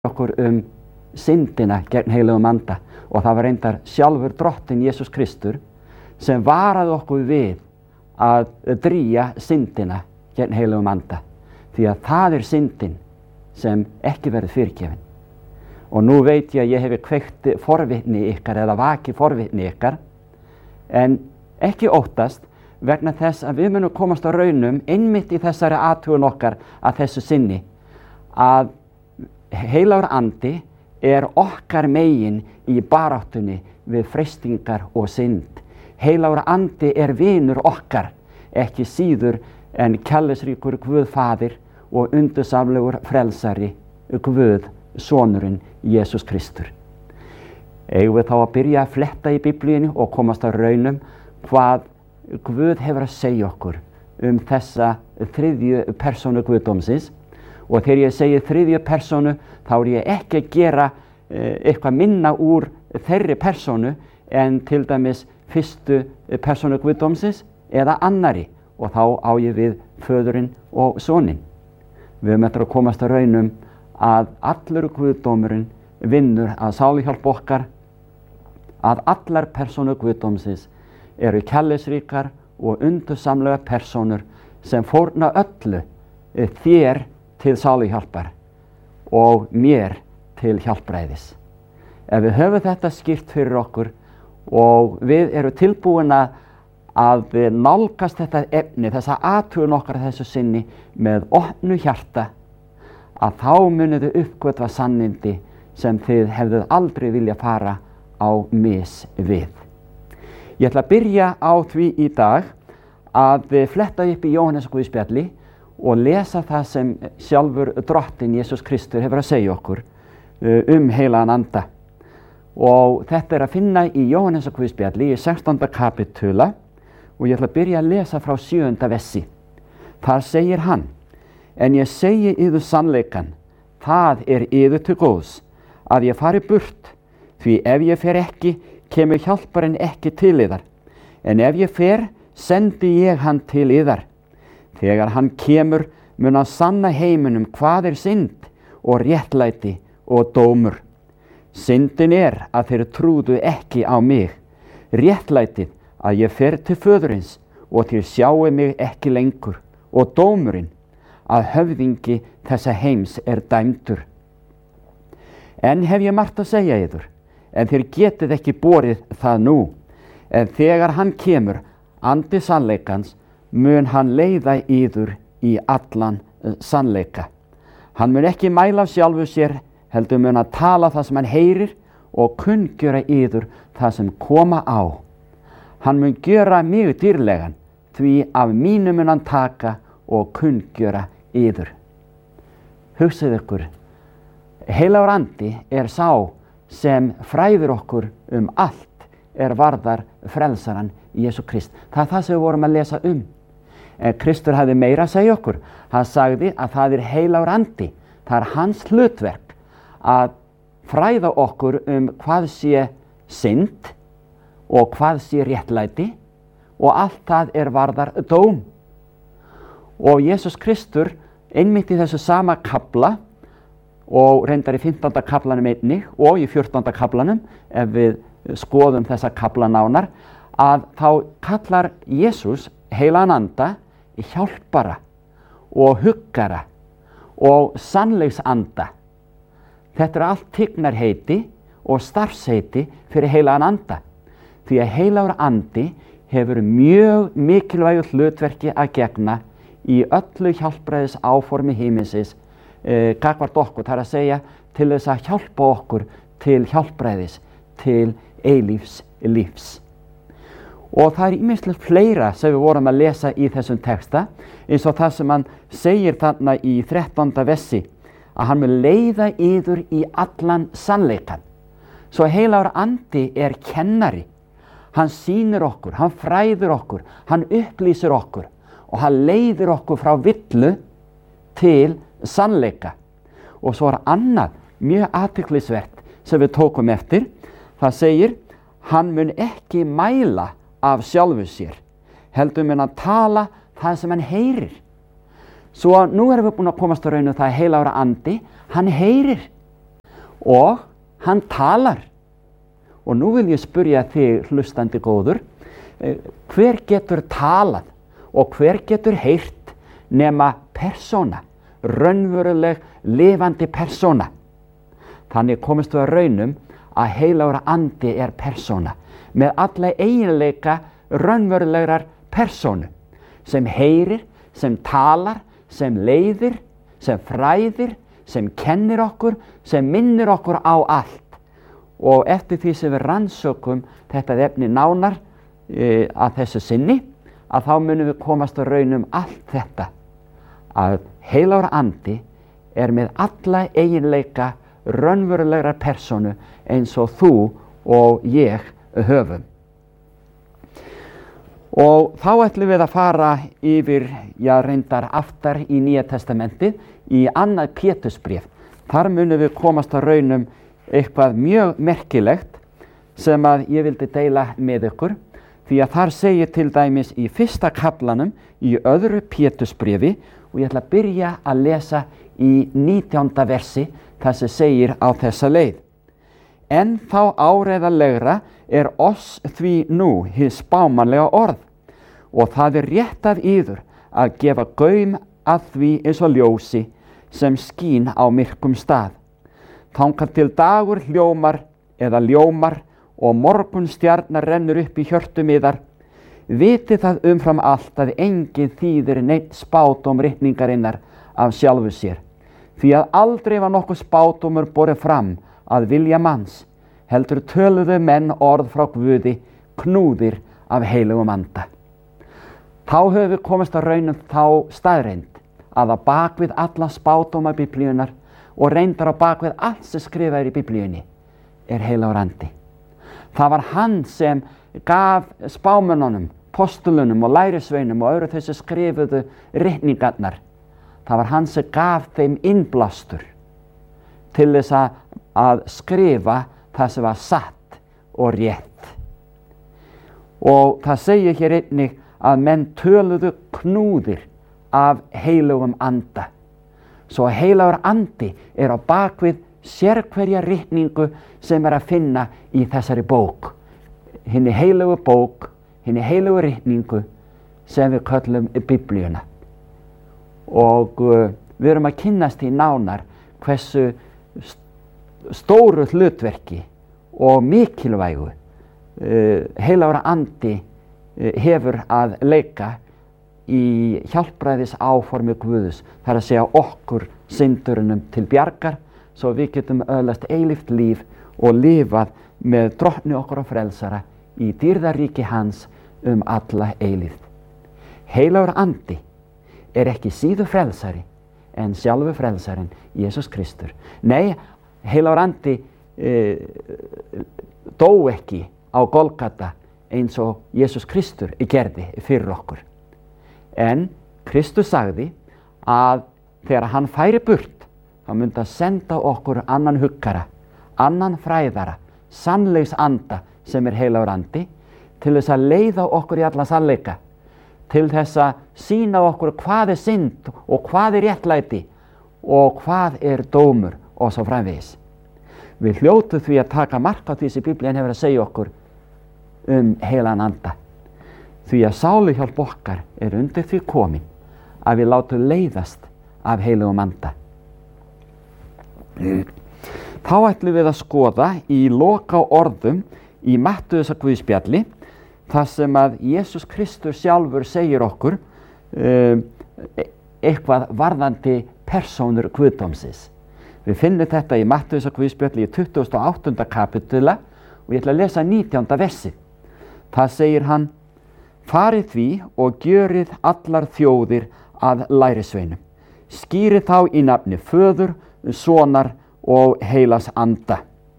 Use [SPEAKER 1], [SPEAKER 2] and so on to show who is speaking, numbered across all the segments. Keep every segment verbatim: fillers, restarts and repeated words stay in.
[SPEAKER 1] okkur um syndina gegn heilögum anda og það var reyndar sjálfur drottinn Jesús Kristur sem varaði okkur við að drýja syndina gegn heilögum anda því að það er syndin sem ekki verður fyrirgefin. Og nú veit ég að ég hefi kveikt forvitni ykkar eða vakið forvitni ykkar en ekki óttast vegna þess að við munum komast á raunum einmitt í þessari athugun okkar að þessu sinni að heilagur andi er okkar megin í baráttunni við freistingar og synd. Heilagur andi er vinur okkar, ekki síður en kærleiksríkur Guð Faðir og undursamlegur frelsari Guð Sonurinn Jesús Kristur. Eigum við þá að byrja að fletta í Biblíunni og komast á raunum hvað Guð hefur að segja okkur um þessa þriðju persónu Guðdómsins. Og þegar ég segi þriðju persónu, þá er ég ekki að gera eh, eitthvað minna úr þeirri persónu en til dæmis fyrstu persónu Guðdómsins eða annari og þá á ég við föðurinn og soninn. Við höfum eftir að komast að raunum að allur Guðdómurinn vinnur að sáluhjálp okkar, að allar persónu Guðdómsins eru kærleiksríkar og undursamlegar persónur sem fórna öllu eh, þér til sáluhjálpar og mér til hjálpræðis. Ef við höfum þetta skýrt fyrir okkur og við erum tilbúin að nálgast þetta efni, þessa athugun okkar þessu sinni með opnu hjarta, að þá munið þið uppgötva sannindi sem þið hefðuð aldrei vilja fara á mis við. Ég ætla að byrja á því í dag að fletta upp í Jóhannesarguðspjalli og lesa það sem sjálfur drottinn Jesús Kristur hefur að segja okkur um heilagan anda. Og þetta er að finna í Jóhannesarguðspjalli í sextánda kapítula og ég ætla að byrja að lesa frá sjöunda vessi. Þar segir hann: En ég segi yður sannleikan, það er yður til góðs að ég fari burt, því ef ég fer ekki, kemur hjálparinn ekki til yðar, en ef ég fer, sendi ég hann til yðar. Þegar hann kemur mun hann sanna heiminum hvað er synd og réttlæti og dómur. Syndin er að þeir trúðu ekki á mig, réttlætið að ég fer til föðurins og þeir sjáu mig ekki lengur, og dómurinn að höfðingi þessa heims er dæmdur. En hef ég margt að segja yður, en þeir getið ekki borið það nú, en þegar hann kemur, andi sannleikans, mun hann leiða yður í allan sannleika. Hann mun ekki mæla af sjálfu sér, heldur mun að tala það sem hann heyrir og kunngjöra yður það sem koma á. Hann mun gjöra mig dýrlegan, því af mínu mun hann taka og kunngjöra yður. Hugsið ykkur, heilagur andi er sá sem fræðir okkur um allt er varðar frelsaran Jesús Krist. Það er það sem við vorum að lesa um. En Kristur hafði meira að segja okkur. Hann sagði að það er heilagur andi. Það er hans hlutverk að fræða okkur um hvað sé synd og hvað sé réttlæti og allt það er varðar dóm. Og Jesús Kristur einmitt í þessu sama kafla og reyndar í fimmtánda kaflanum einnig og í fjórtánda kaflanum ef við skoðum þessa kafla nánar að þá kallar Jesús heilagan anda hjálpara og huggara og sannleiksanda. Þetta er allt tignarheiti og starfsheiti fyrir heilagan anda. Því að heilagur andi hefur mjög mikilvægu hlutverki að gegna í öllu hjálpræðis áformi himinsins eh, gagnvart okkur, það er að segja til þess að hjálpa okkur til hjálpræðis, til eilífs lífs. Og það er ýmislegt fleira sem við vorum að lesa í þessum texta, eins og það sem hann segir þarna í þrettánda vessi, að hann mun leiða yður í allan sannleikan. Svo heilagur andi er kennari. Hann sýnir okkur, hann fræðir okkur, hann upplýsir okkur og hann leiðir okkur frá villu til sannleika. Og svo er annað mjög athyglisvert sem við tókum eftir. Það segir, hann mun ekki mæla af sjálfu sér, heldur mun að tala það sem hann heyrir. Svo nú erum við búin að komast á raun um það að heilagur andi, hann heyrir. og hann talar. Og nú vil ég spyrja þig, hlustandi góður, hver getur talað og hver getur heyrt nema persóna, raunveruleg, lifandi persóna. Þannig komist við að raunum að heilagur andi er persóna með alla eiginleika raunverulegrar persónu sem heyrir, sem talar, sem leiðir, sem fræðir, sem kennir okkur, sem minnir okkur á allt. Og eftir því sem við rannsökum þetta efni nánar e, að þessu sinni, að þá munum við komast að raunum allt þetta. Að heilagur andi er með alla eiginleika raunverulegrar persónu eins og þú og ég höfum. Og þá ætlum við að fara yfir, já reyndar aftar í Nýja testamentið, í annað Pétursbréf. Þar munum við komast að raunum eitthvað mjög merkilegt sem að ég vildi deila með ykkur, því að þar segir til dæmis í fyrsta kaflanum í öðru Pétursbréfi, og ég ætla að byrja að lesa í nítjánda versi þar sem segir á þessa leið. En þá áreiðanlegra er oss því nú hið spámanlega orð, og það er rétt af yður að gefa gaum að því eins og ljósi sem skín á myrkum stað. Þangað til dagur hljómar eða ljómar og morgun stjarnar rennur upp í hjörtum yðar, viti það umfram allt að engin þýðir neitt spádóm ritningarinnar af sjálfu sér, því að aldrei var nokkuð spádómur borið fram að vilja manns, heldur töluðu menn orð frá Guði, knúðir af heilugum anda. Þá höfum við komist að raunum þá staðreind að á bakvið alla spádóma Biblíunar og reyndar á bakvið allt sem skrifað er í Biblíunni er heilagur andi. Það var hann sem gaf spámönnunum, postulunum og lærisveinum og öðru þessu skrifuðu ritningarnar. Það var hann sem gaf þeim innblástur til þess að, að skrifa það sem var satt og rétt. Og það segir hér einnig að menn töluðu knúðir af heilugum anda. Svo heilagur andi er á bakvið sérhverja ritningu sem er að finna í þessari bók. Hinni heilugu bók, hinni heilugu ritningu sem við köllum Biblíuna. Og uh, við erum að kynnast í nánar hversu stóru hlutverki og mikilvægu uh, heilagur andi uh, hefur að leika í hjálpræðis áformi Guðs, það er að segja okkur syndurunum til bjargar, svo við getum öðlast eilíft líf og lifað með drottni okkur og frelsara í dýrðaríki hans um alla eilífð. Heilagur andi er ekki síður frelsari en sjálfur frelsarinn Jesús Kristur. Nei, heilagur andi e, dó ekki á Golgata eins og Jesús Kristur gerði fyrir okkur. En Kristus sagði að þegar hann færi burt, þá myndi að senda okkur annan huggara, annan fræðara, sannleiks anda sem er heilagur andi, til þess að leiða okkur í alla sannleika, til þess að sýna okkur hvað er synd og hvað er réttlæti og hvað er dómur og svo framvegis. Við hljótum því að taka mark á því sem Biblían hefur að segja okkur um heilagan anda. Því að sáluhjálp okkar er undir því komin að við látum leiðast af heilugum anda. Þá ætlum við að skoða í loka orðum í Mattheusar guðspjalli þar sem að Jesús Kristur sjálfur segir okkur um, eitthvað varðandi persónur guðdómsins. Við finnum þetta í Mattheusar guðspjalli í tuttugasta og áttunda kapitula og ég ætla að lesa nítjánda versi. Það segir hann: farið því og gjörið allar þjóðir að lærisveinum. Skýrið þá í nafni Föður, Sonar og heilags anda.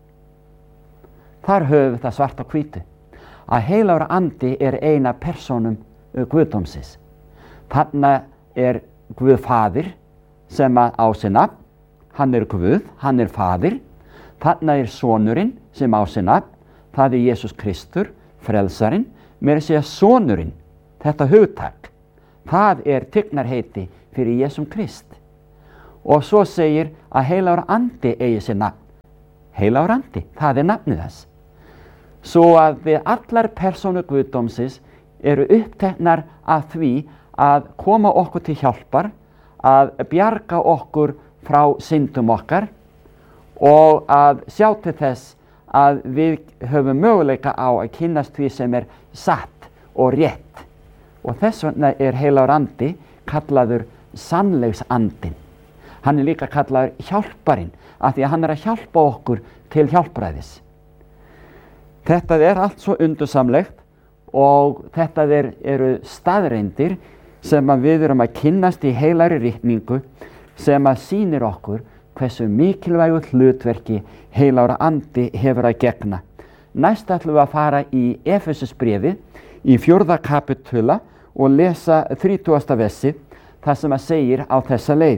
[SPEAKER 1] Þar höfum við það svart á hvítu að heilagur andi er eina persónum guðdómsins. Þarna er Guð Faðir sem á sér nafn, hann er Guð, hann er Faðir. Þarna er Sonurinn sem á sér nafn, það er Jesús Kristur, frelsarinn. Mér að segja sonurinn, þetta hugtak, það er tignarheiti fyrir Jesúm Krist. Og svo segir að heilagur andi eigi sér nafn. heilagur andi, það er nafnið þess. Svo að við allar persónur guðdómsins eru uppteknar að því að koma okkur til hjálpar, að bjarga okkur frá syndum okkar og að sjá til þess að við höfum möguleika á að kynnast því sem er satt og rétt. Og þess vegna er heilagur andi kallaður sannleiksandinn. Hann er líka kallaður hjálparinn, af því að hann er að hjálpa okkur til hjálpræðis. Þetta er allt svo undursamlegt og þetta er, eru staðreyndir sem að við erum að kynnast í heilagri ritningu sem að sýnir okkur hversu mikilvægu hlutverki heilagur andi hefur að gegna. Næst ætlum við að fara í Efesusbréfið í fjórða kapítula og lesa þrítugasta versið, það sem að segir á þessa leið.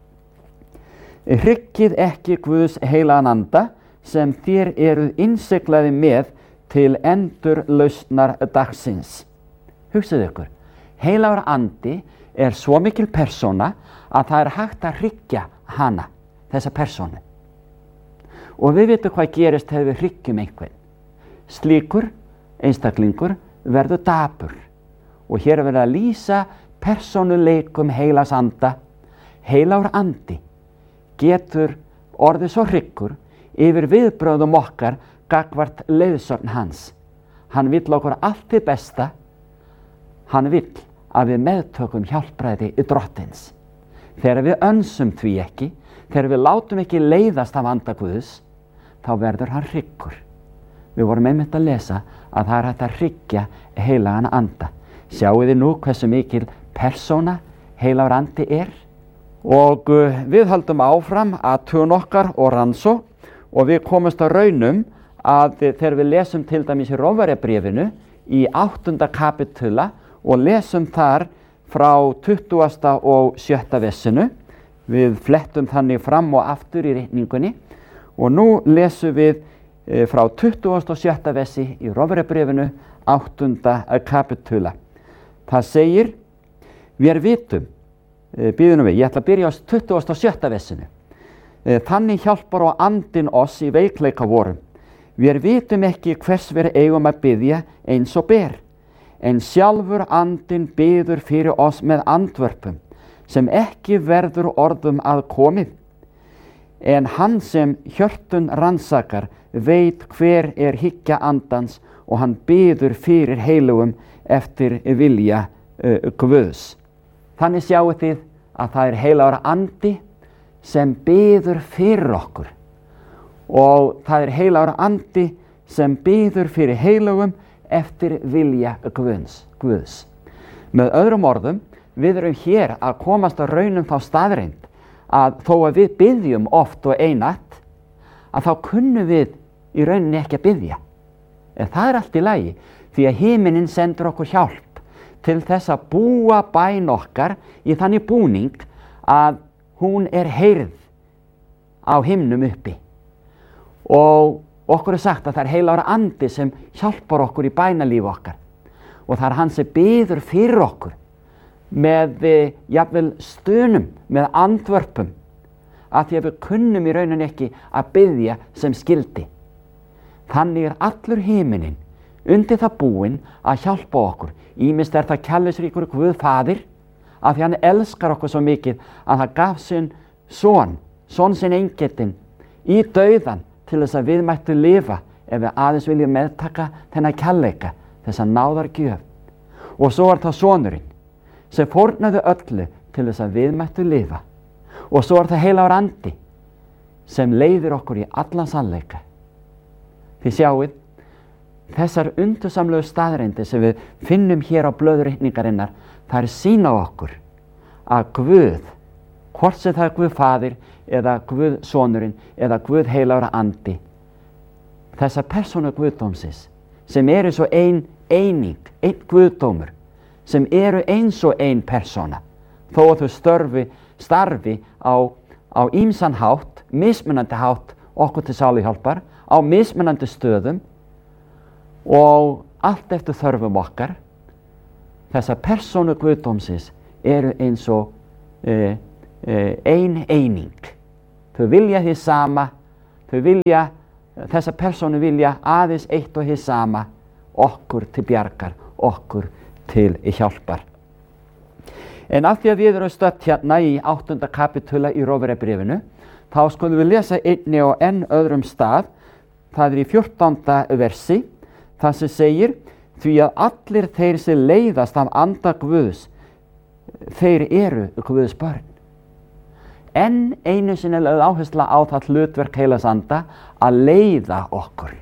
[SPEAKER 1] Hryggið ekki Guðs heilagan anda sem þér eruð innsiglaði með til endurlausnar dagsins. Hugsið ykkur, heilagur andi er svo mikil persóna að það er hægt að hryggja hana, þessa persónu. Og við vitum hvað gerist þegar við hryggjum einhvern. Slíkur einstaklingur verður dapur. Og hér er verið að lýsa persónuleikum heilags anda. Heilagur andi getur orðið svo hryggur yfir viðbrögðum okkar gagnvart leiðsögn hans. Hann vill okkur allt til besta. Hann vill að við meðtökum hjálpræði í drottins. Þegar við önsum því ekki, þegar við látum ekki leiðast af anda Guðs, þá verður hann hryggur. Við vorum einmitt að lesa að það er hægt að hryggja heilagan anda. Sjáu þið nú hversu mikil persóna heilagur andi er? Og uh, við höldum áfram að tun okkar og rannsó og við komumst að raunum að þegar við lesum til dæmis í Rómverjabréfinu í áttunda kapítula og lesum þar frá tuttugasta og sjötta versinu, við flettum þannig fram og aftur í ritningunni og nú lesum við e, frá tuttugasta og sjötta versi í Rómverjabréfinu áttunda kapítula. Það segir, við vitum, e, býðum við, ég ætla að byrja á tuttugasta og sjötta versinu. E, þannig hjálpar og andinn oss í veikleika vorum. Við vitum ekki hvers við eigum að biðja eins og ber, en sjálfur andinn biður fyrir oss með andvörpum, sem ekki verður orðum að komið. En hann sem hjörtun rannsakar veit hver er hyggja andans og hann biður fyrir heilugum eftir vilja uh, Guðs. Þannig sjáu þið að það er heilagur andi sem biður fyrir okkur og það er heilagur andi sem biður fyrir heilugum eftir vilja Guðs. Guðs. Með öðrum orðum, við erum hér að komast að raunum þá staðreind að þó að við biðjum oft og einatt, að þá kunnum við í rauninni ekki að biðja. En það er allt í lagi, því að himinin sendur okkur hjálp til þess að búa bæn okkar í þannig búning að hún er heyrð á himnum uppi. Og okkur er sagt að það er heilagur andi sem hjálpar okkur í bænalífi okkar. Og það er hann sem biður fyrir okkur með jafnvel stunum, með andvörpum, að því að við kunnum í rauninni ekki að biðja sem skildi. Þannig er allur himinin undir það búinn að hjálpa okkur. Ýmist er það kærleiksríkur Guð Faðir, af því hann elskar okkur svo mikið að það gaf sinn son, son sinn eingetinn, í dauðan til þess að við mættu lifa ef við aðeins viljum meðtaka þennan kærleika, þessa náðargjöf. Og svo er það sonurinn sem fórnaði öllu til þess að við mættu lifa. Og svo er það heilagur andi sem leiðir okkur í allan sannleika. Þið sjáið, þessar undursamlegu staðreyndir sem við finnum hér á blöðuritningarinnar, það er sýna okkur að Guð, hvort sem það er Guð Faðir eða Guð Sonurinn eða Guð heilagur andi, þessar persónu Guðdómsins sem eru svo ein eining, einn Guðdómur, sem eru eins og ein persóna, þó að þau störfi, starfi á, á ýmsan hátt, mismunandi hátt okkur til sáluhjálpar, á mismunandi stöðum og allt eftir þörfum okkar. Þessar persónu Guðdómsins eru eins og e, e, ein eining. Þau vilja því sama, þau vilja þessar persónu vilja aðeins eitt og hið sama, okkur til bjargar, okkur til hjálpar. En af því að við erum stödd hérna í áttunda kapitula í Rómverjabréfinu, þá skulum við lesa einni og enn öðrum stað, það er í fjórtánda versi, það sem segir, því að allir þeir sem leiðast af anda Guðs, þeir eru Guðs börn. Enn einu sinni lögð áhersla á það hlutverk heilags anda að leiða okkur.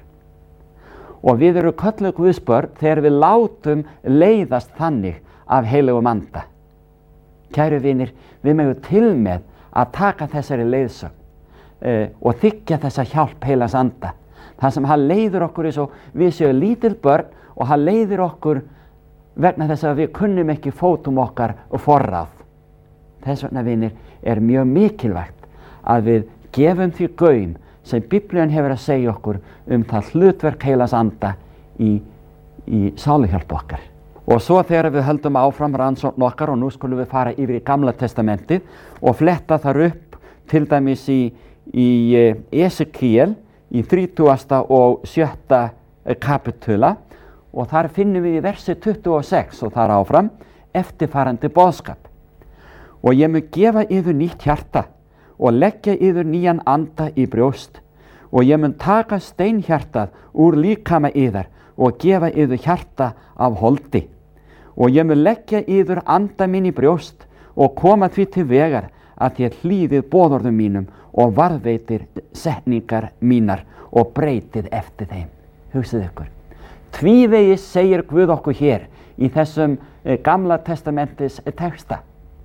[SPEAKER 1] Og við erum kölluð Guðs börn þegar við látum leiðast þannig af heilagum anda. Kæru vinir, við megum til með að taka þessari leiðsögn uh, og þiggja þessa hjálp heilags anda. Það sem hann leiður okkur eins og við séum lítil börn og hann leiðir okkur vegna þess að við kunnum ekki fótum okkar og forráð. Þess vegna vinir er mjög mikilvægt að við gefum því gaum sem Biblían hefur að segja okkur um það hlutverk heilags anda í, í sáluhjálp okkar. Og svo þegar við höldum áfram rannsókn okkar og nú skulum við fara yfir í Gamla testamentið og fletta þar upp til dæmis í, í Esekiel í þrítugasta og sjötta kapitula og þar finnum við í versi tuttugu og sex og þar áfram eftirfarandi boðskap. Og ég mun gefa yður nýtt hjarta og leggja yður nýjan anda í brjóst og ég mun taka steinhjartað úr líkama yðar og gefa yður hjarta af holdi og ég mun leggja yður anda minn í brjóst og koma því til vegar að þér hlýðið boðorðum mínum og varðveitir setningar mínar og breytið eftir þeim. Hugsið ykkur. Tvívegis segir Guð okkur hér í þessum eh, Gamla testamentis texta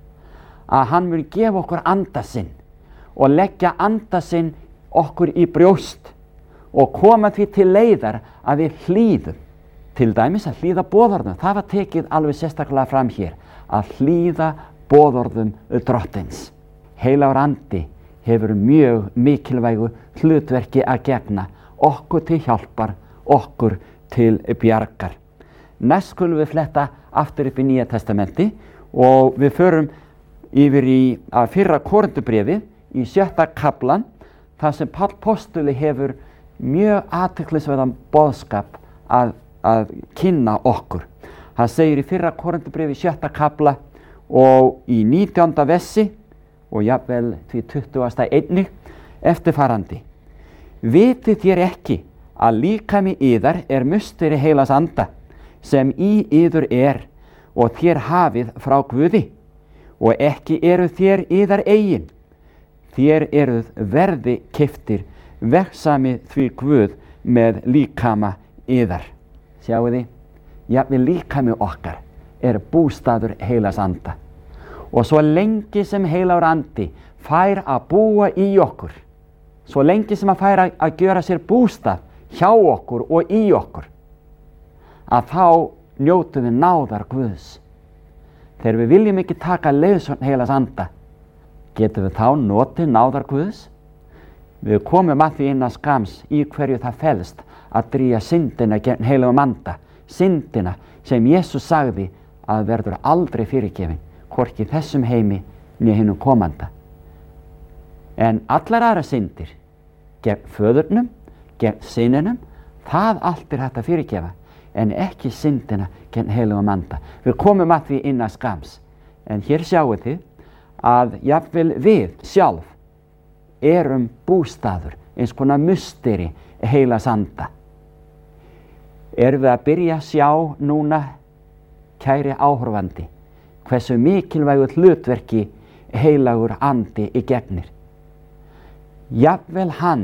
[SPEAKER 1] að hann mun gefa okkur anda sinn og leggja anda sinn okkur í brjóst og koma því til leiðar að við hlýðum. Til dæmis að hlýða boðorðum. Það var tekið alveg sérstaklega fram hér að hlýða boðorðum drottins. Heilagur andi hefur mjög mikilvægu hlutverki að gegna okkur til hjálpar, okkur til bjargar. Næst skulum við fletta aftur upp í Nýja testamenti og við förum yfir í að fyrra Korintubréfið í sjötta kaflan þar sem Páll postuli hefur mjög athyglisverðan boðskap að, að kynna okkur. Hann segir í fyrra Korintubréfið í sjötta kafla og í nítjánda versi og jafnvel því tuttugasta einnig eftirfarandi. Vitið þér ekki að líkami yðar er musteri heilags anda sem í yður er og þér hafið frá Guði og ekki eru þér yðar eigin. Þér eruð verði keyptir verksami því Guð með líkama yðar. Sjáu þið, jafnvel líkami okkar er bústaður heilags anda. Og svo lengi sem heilagur andi fær að búa í okkur, svo lengi sem hann fær að, að gjöra sér bústað hjá okkur og í okkur, að þá njótum við náðar Guðs. Þegar við viljum ekki taka leiðsögn heilags anda, getum við þá notið náðar Guðs? Við komum að því innan skams í hverju það felst að drýja syndina gegn heilagum anda, syndina sem Jesús sagði að verður aldrei fyrirgefin, hvorki þessum heimi né hinum komanda. En allar aðra syndir, gegn föðurnum, gegn syninum, það allt er hægt að fyrirgefa, en ekki syndina gegn heilagum anda. Við komum að því innan skams, en hér sjáu þið að jafnvel við sjálf erum bústaður, eins konar musteri heilags anda. Erum við að byrja að sjá núna, kæri áhorfandi, hversu mikilvægu hlutverki heilagur andi í gegnir. Jafnvel hann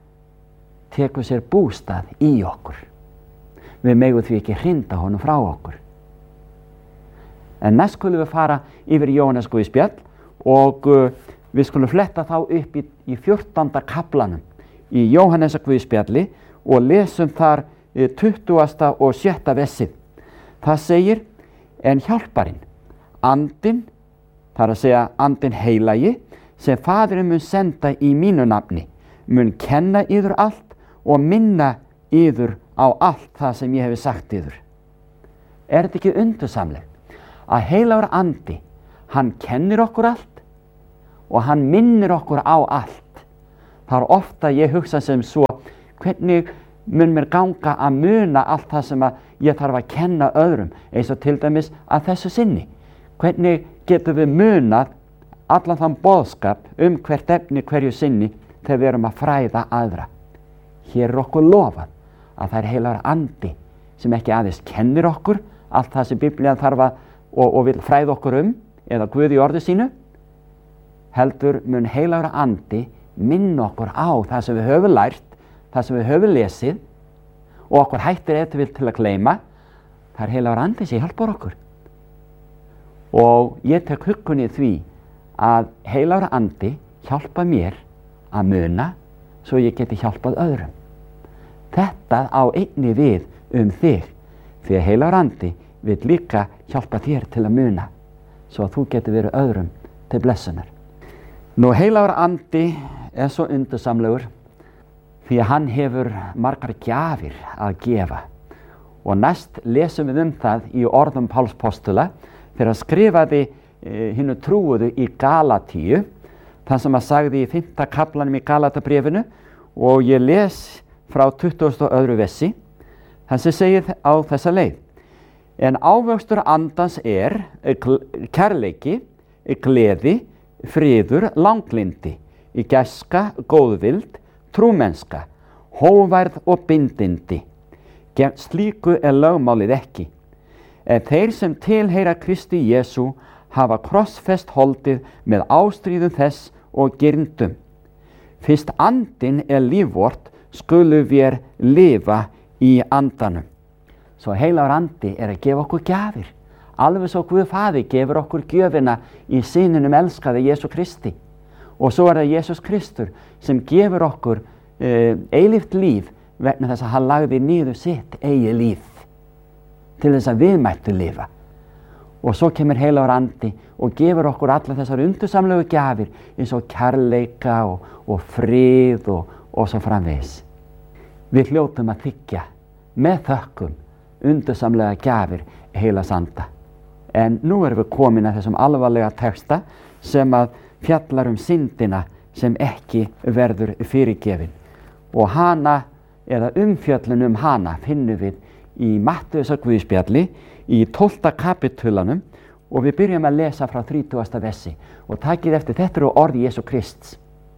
[SPEAKER 1] tekur sér bústað í okkur. Við megum því ekki hrinda honum frá okkur. En næst skulum við fara yfir í Jóhannes guðspjall og uh, við skulum fletta þá upp í, í fjórtánda kaflanum í Jóhannes guðspjalli og lesum þar uh, tuttugasta og sjötta versið. Það segir, en hjálparinn, andinn, þar að segja andinn heilagi, sem Faðirinn mun senda í mínu nafni, mun kenna yður allt og minna yður á allt það sem ég hefi sagt yður. Er þetta ekki undursamlegt að heilagur andi, hann kennir okkur allt og hann minnir okkur á allt? Það er ofta ég hugsa sem svo, Hvernig mun mér ganga að muna allt það sem að ég þarf að kenna öðrum, eins og til dæmis að þessu sinni? Hvernig getum við munað allan þann boðskap um hvert efni hverju sinni þegar við erum að fræða aðra? Hér er okkur lofað að það er heilagur andi sem ekki aðeins kennir okkur allt það sem Biblían þarf að og, og vil fræða okkur um, eða Guð í orði sínu, heldur mun heilagur andi minna okkur á það sem við höfum lært, það sem við höfum lesið og okkur hættir ef til til að gleyma. Það er heilagur andi sem hjálpar okkur. Og ég tek huggun í því að heilagur andi hjálpa mér að muna svo ég geti hjálpað öðrum. Þetta á einni við um þig, því að heilagur andi vil líka hjálpa þér til að muna svo að þú geti verið öðrum til blessunar. Nú, heilagur andi er svo undursamlegur því að hann hefur margar gjafir að gefa. Og næst lesum við um það í orðum Páls postula þegar hann skrifaði e, hinu trúuðu í Galatíu, það sem að sagði í fimmta kaflanum í Galatabréfinu, og ég les frá tuttugasta og öðru versi, þar sem segir á þessa leið: En ávöxtur andans er kærleiki, gleði, friður, langlindi, í gæska, góðvild, trúmennska, hógværð og bindindi. Gegn slíku er lögmálið ekki. En þeir sem tilheyra Kristi Jesú hafa krossfest holdið með ástríðum þess og girndum. Fyrst andinn er líf vort, skulu við lifa í andanum. Svo heilagur andi er að gefa okkur gjafir, alveg svo Guð Faðir gefur okkur gjöfina í syninum elskaða Jesú Kristi. Og svo er það Jesús Kristur sem gefur okkur uh, eilíft líf vegna þess að hann lagði niður sitt eigi líf til þess að við mættum lifa. Og svo kemur heilagur andi og gefur okkur allar þessar undursamlegu gjafir eins og kærleika og, og frið og, og svo framvegis. Við hljótum að þiggja með þökkum undursamlega gjafir heilags anda. En nú erum við komin að þessum alvarlega texta sem að fjallar um syndina sem ekki verður fyrirgefin. Og hana, eða umfjöllun um hana, finnum við í Mattheusar Guðspjalli í tólfta kapitulanum, og við byrjum að lesa frá þrítugasta versi. Og takið eftir, þetta eru orð Jesú Krists.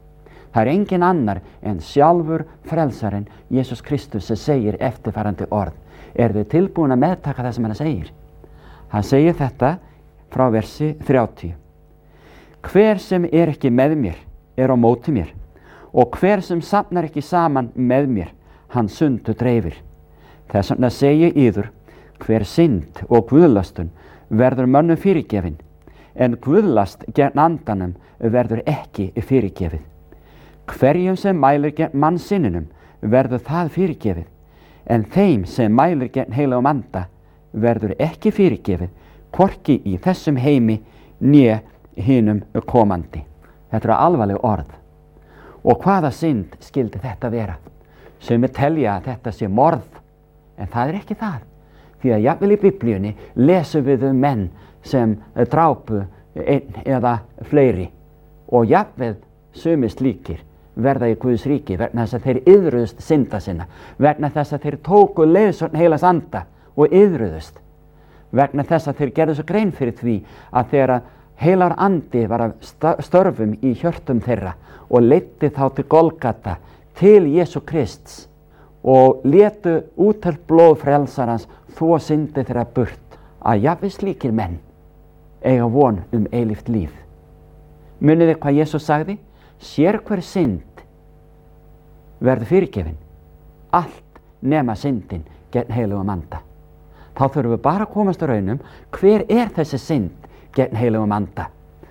[SPEAKER 1] Það er engin annar en sjálfur frelsarinn Jesús Kristus sem segir eftirfarandi orð. Er þið tilbúin að meðtaka það sem hann segir? Hann segir þetta frá versi þrjátíu. Hver sem er ekki með mér er á móti mér, og hver sem safnar ekki saman með mér, hann sundu dreifir. Þess vegna segi yður, hver synd og guðlastun verður mönnum fyrirgefin, en guðlast gegn andanum verður ekki fyrirgefið. Hverjum sem mælir gegn mannsinninum verður það fyrirgefið, en þeim sem mælir gegn heilagum anda verður ekki fyrirgefið, hvorki í þessum heimi né hinum komandi. Þetta eru alvarleg orð. Og hvaða synd skildi þetta vera? Sumir telja að þetta sé morð, en það er ekki það. Því að jafnvel í Biblíunni lesum við um menn sem drápu einn eða fleiri, og jafnvel sumir slíkir verða í Guðs ríki vegna þess að þeir iðruðust synda sinna, vegna þess að þeir tóku leiðsögn heilags anda og iðruðust, vegna þess að þeir gerðu svo grein fyrir því að þegar heilagur andi var að störfum í hjörtum þeirra og leiddi þá til Golgata, til Jesú Krists, og létu úthelt blóð frelsarans þvo syndi þeirra burt, að jafnvel slíkir menn eiga von um eilíft líf. Munið þið hvað Jesús sagði? Sér hver synd verður fyrirgefin, allt nema syndin gegn heilagum anda. Þá þurfum við bara að komast að raunum, hver er þessi synd gegn heilagum anda?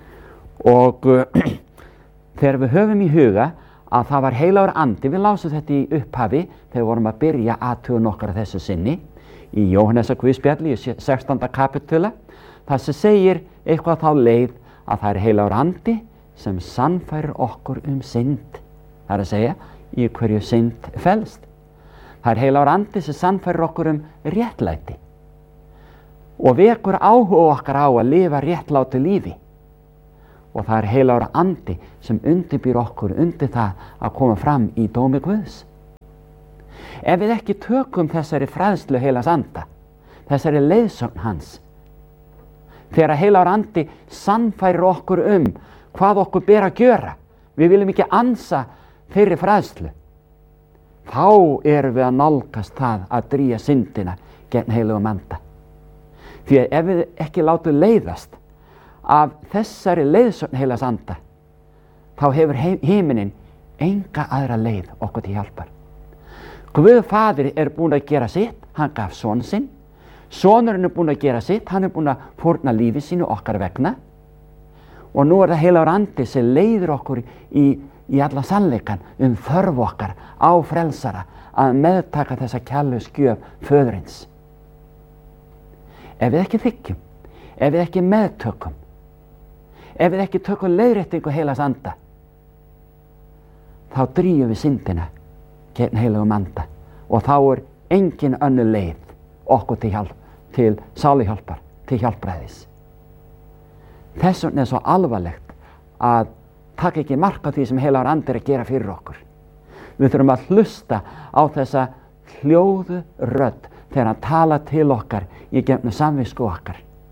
[SPEAKER 1] Og uh, þegar við höfum í huga að það var heilagur andi, við lásum þetta í upphafi þegar við vorum að byrja athugun okkar að þessu sinni, í Jóhannesar Guðspjalli í sextánda kapitula, það sem segir eitthvað þá leið að það er heilagur andi sem sannfærir okkur um synd. Það er að segja, í hverju synd felst. Það er heilagur andi sem sannfærir okkur um réttlæti og vekur áhuga okkar á að lifa réttlátu lífi. Og það er heilagur andi sem undirbýr okkur undir það að koma fram í dómi Guðs. Ef við ekki tökum þessari fræðslu heilags anda, þessari leiðsögn hans, þegar heilagur andi sannfærir okkur um hvað okkur ber að gjöra, við viljum ekki ansa þeirri fræðslu, þá erum við að nálgast það að dríja syndina gegn heilagum anda. Því að ef við ekki látum leiðast af þessari leiðsögn heilags anda, þá hefur himinin enga aðra leið okkur til hjálpar. Guð faðir er búinn að gera sitt, hann gaf son sinn, sonurinn er búinn að gera sitt, hann er búinn að fórna lífi sínu okkar vegna, og nú er það heilagur andi sem leiðir okkur í, í alla sannleikan um þörf okkar á frelsara að meðtaka þessa kærleiksgjöf föðurins. Ef við ekki þykjum, ef við ekki meðtökum, ef við ekki tökum leiðréttingu heilags anda, þá drífum við syndina gegn heilagum anda og þá er engin önnur leið okkur til, hjálp, til sáluhjálpar, til hjálpræðis. Þess vegna er svo alvarlegt að taka ekki mark á því sem heilagur andi er að gera fyrir okkur. Við þurfum að hlusta á þessa hljóðu rödd þegar hann tala til okkar í gegnum samvisku okkar.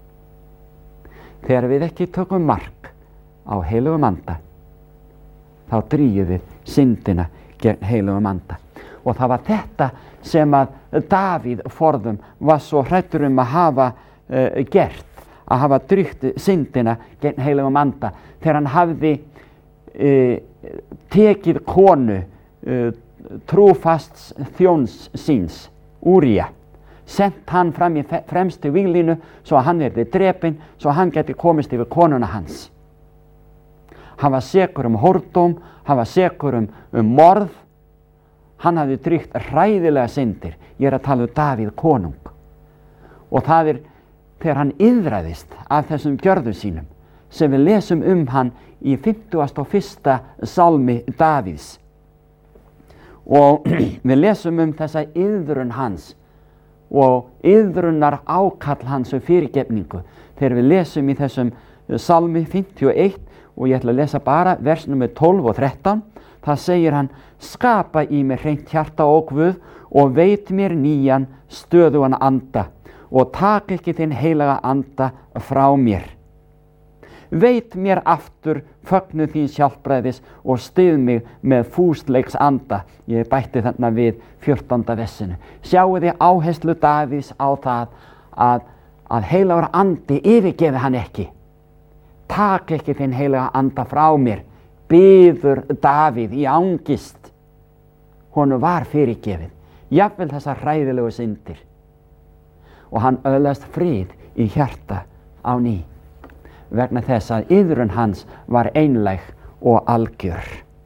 [SPEAKER 1] Þegar við ekki tökum mark á heilagum anda, þá drífum við syndina gegn heilagum anda. Og það var þetta sem að Davíð forðum var svo hræddur um að hafa uh, gert, að hafa dríft syndina gegn heilagum anda, þegar hann hafði uh, tekið konu uh, trúfasts þjóns síns, Úría, sent hann fram í fremstu víglínu svo að hann yrði drepinn, svo að hann geti komist yfir konuna hans. Hann var sekur um hórdóm, hann var sekur um, um morð, hann hafði dríkt hræðilega syndir. Ég er að tala um Davíð konung. Og það er þegar hann iðraðist af þessum gjörðum sínum, sem við lesum um hann í fimmtugasta og fyrsta sálmi Davíðs. Og við lesum um þessa iðrun hans og iðrunar ákall hans um fyrirgefningu. Þegar við lesum í þessum sálmi fimmtíu og eitt, og ég ætla að lesa bara vers númer tólf og þrettán, það segir hann: skapa í mér hreint hjarta, ó Guð, og veit mér nýjan stöðugan anda, og tak ekki þinn heilaga anda frá mér. Veit mér aftur fögnuð þíns hjálpræðis og styð mig með fúsleiks anda. Ég bætti þarna við fjórtánda versinu. Sjáu þið áherslu Davíðs á það að, að heilagur andi yfirgefi hann ekki. Tak ekki þinn heilaga anda frá mér, biður Davíð í angist. Honum var fyrirgefið, jafnvel þessar hræðilegu syndir. Og hann öðlast frið í hjarta á ný, vegna þess að iðrun hans var einlæg og algjör.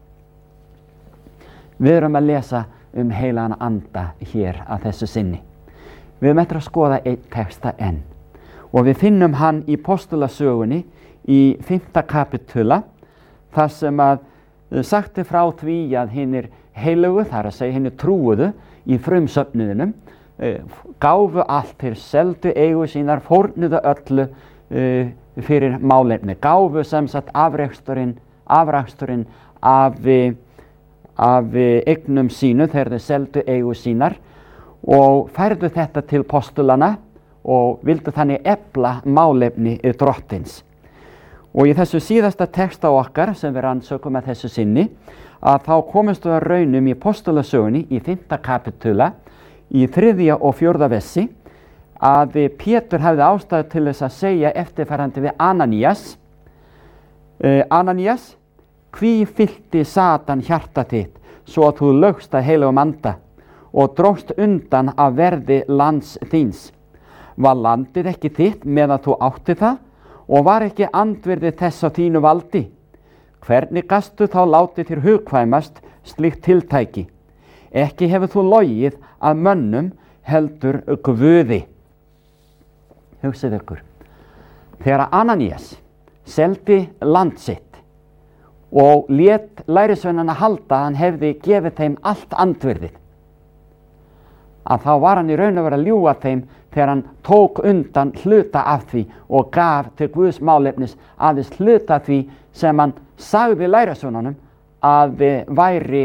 [SPEAKER 1] Við erum að lesa um heilagan anda hér að þessu sinni. Við erum eftir að skoða einn texta enn, og við finnum hann í postulasögunni í fimmta kapitula, þar sem að sagt er frá því að hinir heilugu, þar að segja hinir trúuðu í frumsöfnuðinum, gáfu allt, þeir seldu eigu sínar, fórnuðu öllu uh, fyrir málefni, gáfu sem sagt afreksturinn, afraksturinn af, af eignum sínu þegar þeir seldu eigu sínar og færðu þetta til postulana og vildu þannig efla málefni drottins. Og í þessu síðasta texta okkar sem við rannsökum að þessu sinni, að þá komumst við að raunum í postulasögunni í fimmta kapitula í þriðja og fjórða versi, að Pétur hefði ástæðu til þess að segja eftirfarandi við Ananías: uh, Ananías, hví fyllti Satan hjarta þitt, svo að þú lögst að heilagum anda og dróst undan að verði lands þíns? Var landið ekki þitt meðan þú átti það, og var ekki andvirði þess á þínu valdi? Hvernig gastu þá látið þér hugkvæmast slíkt tiltæki? Ekki hefur þú logið að mönnum, heldur Guði. Hugsið ykkur, þegar Ananías seldi land sitt og lét lærisveinana halda að hann hefði gefið þeim allt andvirðið, að þá var hann í raun og veru að ljúga þeim þegar hann tók undan hluta af því og gaf til Guðs málefnis aðeins hluta af því sem hann sagði lærisveinunum að væri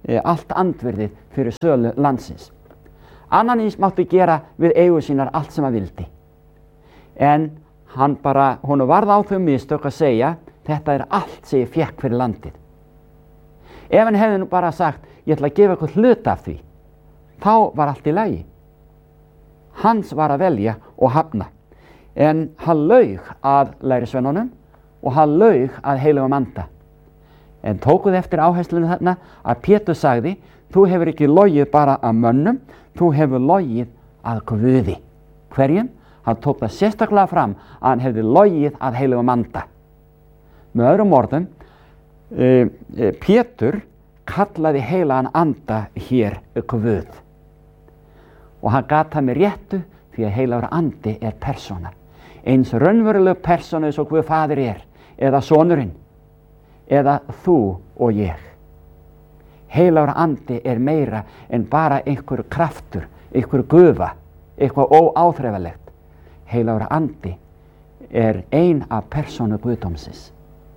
[SPEAKER 1] e, allt andvirðið fyrir sölu landsins. Ananís mátti gera við eigur sínar allt sem hann vildi. En hann bara, hún varð á þau mistök að segja, þetta er allt sem ég fékk fyrir landið. Ef hann hefði nú bara sagt, ég ætla að gefa ykkur hluta af því, þá var allt í lagi. Hans var að velja og hafna. En hann laug að lærisveinunum og hann laug að heilugum anda. En tókuð eftir áherslunum þarna að Pétur sagði, þú hefur ekki logið bara að mönnum, þú hefur logið að Guði. Hverjum? Hann tók það sérstaklega fram að hann hefði logið að heilugum anda. Með öðrum orðum, e, e, Pétur kallaði heilagan anda hér Guð. Og hann gat það með réttu því að heilagur andi er persóna. Eins raunveruleg persóna eins og Guð faðir er, eða sonurinn, eða þú og ég. Heilagur andi er meira en bara einhver kraftur, einhver gufa, eitthvað óáþreifanlegt. Heilagur andi er ein af persónu Guðdómsins.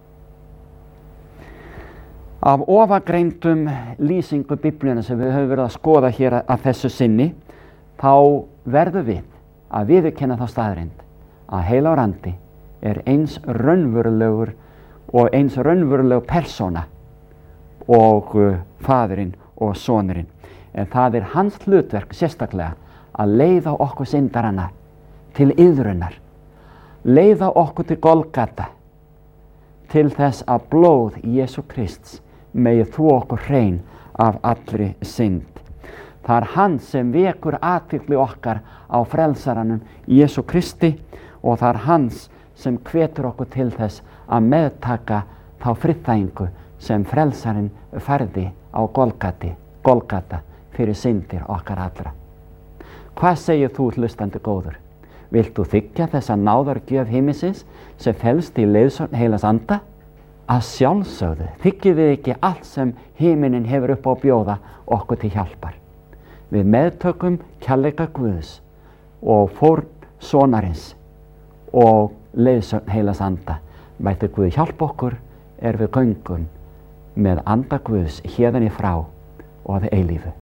[SPEAKER 1] Af ofangreindum lýsingu Biblíunnar sem við höfum verið að skoða hér að þessu sinni, þá verðum við að viðurkenna þá staðreynd að heilagur andi er eins raunverulegur og eins raunveruleg persóna og uh, faðirinn og sonurinn. En það er hans hlutverk sérstaklega að leiða okkur syndarana til iðrunar, leiða okkur til Golgata, til þess að blóð Jesú Krists megi þvo okkur hrein af allri synd. Það er hann sem vekur athygli okkar á frelsaranum Jesú Kristi og það er hans sem hvetur okkur til þess að meðtaka þá friðþægingu sem frelsarinn færði á Golgati, Golgata fyrir syndir okkar allra. Hvað segir þú, hlustandi góður? Vilt þú þiggja þessa náðargjöf himinsins sem felst í leiðsögn heilags anda? Að sjálfsögðu þiggjum við ekki allt sem himinin hefur upp á að bjóða okkur til hjálpar. Við meðtökum kærleika Guðs og fórn sonarins og leiðsögn heilags anda. Mætti Guð hjálpa okkur er við göngum með anda Guðs héðan í frá og að eilífu.